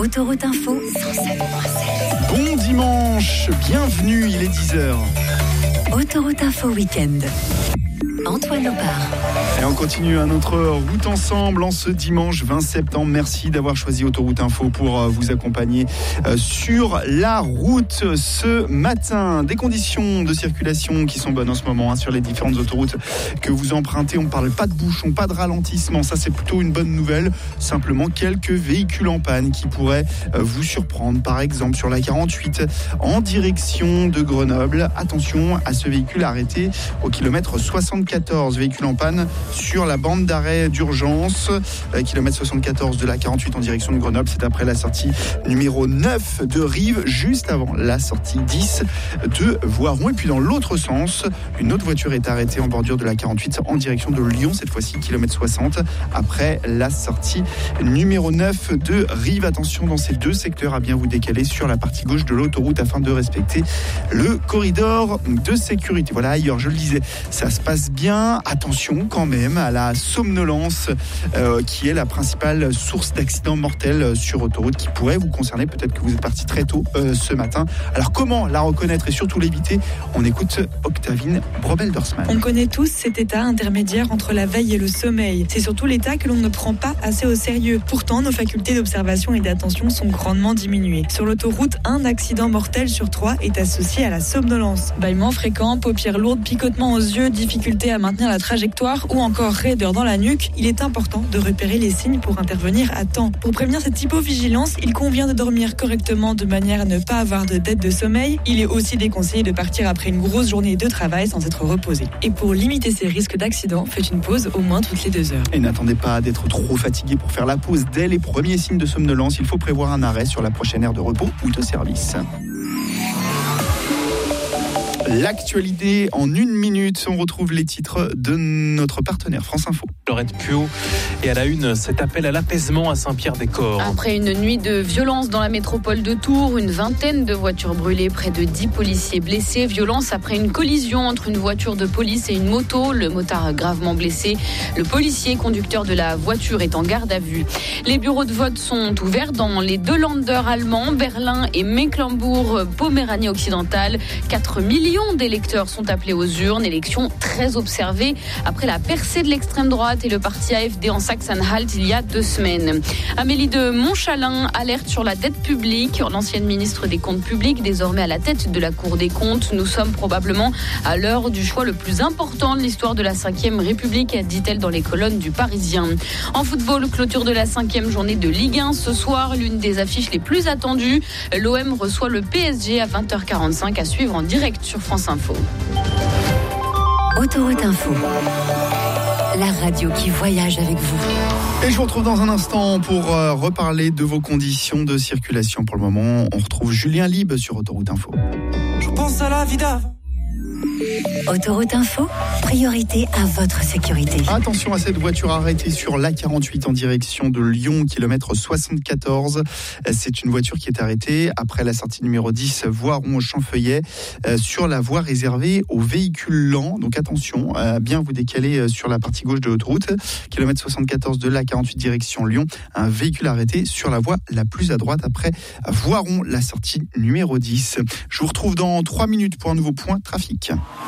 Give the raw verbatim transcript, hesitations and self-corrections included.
Autoroute Info cent sept virgule sept. Bon dimanche, bienvenue, il est dix heures. Autoroute Info Week-end. Antoine Opar. Et on continue à notre route ensemble en ce dimanche vingt septembre. Merci d'avoir choisi Autoroute Info pour vous accompagner sur la route ce matin. Des conditions de circulation qui sont bonnes en ce moment hein, sur les différentes autoroutes que vous empruntez. On ne parle pas de bouchons, pas de ralentissement. Ça, c'est plutôt une bonne nouvelle. Simplement quelques véhicules en panne qui pourraient vous surprendre. Par exemple, sur la quarante-huit en direction de Grenoble. Attention à ce véhicule arrêté au kilomètre soixante-quatorze. Véhicule en panne sur la bande d'arrêt d'urgence, euh, kilomètre soixante-quatorze de la quarante-huit en direction de Grenoble. C'est après la sortie numéro neuf de Rive, juste avant la sortie dix de Voiron. Et puis dans l'autre sens, une autre voiture est arrêtée en bordure de la quarante-huit en direction de Lyon, cette fois-ci kilomètre soixante, après la sortie numéro neuf de Rive. Attention dans ces deux secteurs à bien vous décaler sur la partie gauche de l'autoroute afin de respecter le corridor de sécurité. Voilà, ailleurs, je le disais, ça se passe bien. Attention quand même à la somnolence euh, qui est la principale source d'accidents mortels sur autoroute qui pourrait vous concerner. Peut-être que vous êtes parti très tôt euh, ce matin. Alors comment la reconnaître et surtout l'éviter? On écoute Octavine Brobel-Dorsman. On connaît tous cet état intermédiaire entre la veille et le sommeil. C'est surtout l'état que l'on ne prend pas assez au sérieux. Pourtant, nos facultés d'observation et d'attention sont grandement diminuées. Sur l'autoroute, un accident mortel sur trois est associé à la somnolence. Bâillements fréquents, paupières lourdes, picotements aux yeux, difficultés à maintenir la trajectoire ou encore raideur dans la nuque, il est important de repérer les signes pour intervenir à temps. Pour prévenir cette hypovigilance, il convient de dormir correctement de manière à ne pas avoir de dette de sommeil. Il est aussi déconseillé de partir après une grosse journée de travail sans être reposé. Et pour limiter ces risques d'accident, faites une pause au moins toutes les deux heures. Et n'attendez pas d'être trop fatigué pour faire la pause. Dès les premiers signes de somnolence, il faut prévoir un arrêt sur la prochaine aire de repos ou de service. L'actualité en une minute, on retrouve les titres de notre partenaire France Info. Laurette Puot et à la une, cet appel à l'apaisement à Saint-Pierre-des-Corps. Après une nuit de violence dans la métropole de Tours, une vingtaine de voitures brûlées, près de dix policiers blessés. Violence après une collision entre une voiture de police et une moto. Le motard gravement blessé. Le policier conducteur de la voiture est en garde à vue. Les bureaux de vote sont ouverts dans les deux Länder allemands, Berlin et Mecklembourg-Poméranie occidentale. quatre millions d'électeurs sont appelés aux urnes. Élection très observée après la percée de l'extrême droite et le parti A F D en Saxe-Anhalt il y a deux semaines. Amélie de Montchalin alerte sur la dette publique. L'ancienne ministre des Comptes publics, désormais à la tête de la Cour des comptes. Nous sommes probablement à l'heure du choix le plus important de l'histoire de la cinquième République, dit-elle dans les colonnes du Parisien. En football, clôture de la cinquième journée de Ligue un. Ce soir, l'une des affiches les plus attendues. L'O M reçoit le P S G à vingt heures quarante-cinq à suivre en direct sur France Info. Autoroute Info. La radio qui voyage avec vous. Et je vous retrouve dans un instant pour euh, reparler de vos conditions de circulation. Pour le moment, on retrouve Julien Libre sur Autoroute Info. Je pense à la vie d'avant. Autoroute Info, priorité à votre sécurité. Attention à cette voiture arrêtée sur l'A quarante-huit en direction de Lyon, kilomètre soixante-quatorze. C'est une voiture qui est arrêtée après la sortie numéro dix, Voiron au Champfeuillet, sur la voie réservée aux véhicules lents. Donc attention à bien vous décaler sur la partie gauche de l'autoroute. Kilomètre soixante-quatorze de l'A quarante-huit direction Lyon. Un véhicule arrêté sur la voie la plus à droite après Voiron, la sortie numéro dix. Je vous retrouve dans trois minutes pour un nouveau point trafic.